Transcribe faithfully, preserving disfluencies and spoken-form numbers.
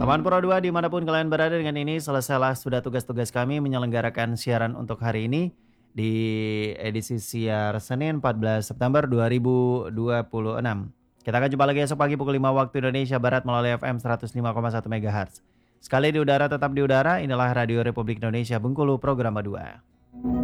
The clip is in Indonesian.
Sobat Pro dua dimanapun kalian berada dengan ini selesailah sudah tugas-tugas kami menyelenggarakan siaran untuk hari ini di edisi siar Senin empat belas September dua ribu dua puluh enam. Kita akan jumpa lagi esok pagi pukul lima waktu Indonesia Barat melalui F M seratus lima koma satu MHz. Sekali di udara tetap di udara, inilah Radio Republik Indonesia Bengkulu program dua.